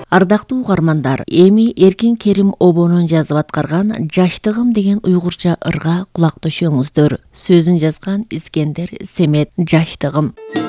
Ардактуу угармандар, эми Эркин Керим обонун жазып аткарган Жаштыгым деген уйгурча ырга кулак төшөңүздөр. Сөзүн жазган Искендер Семет. Жаштыгым.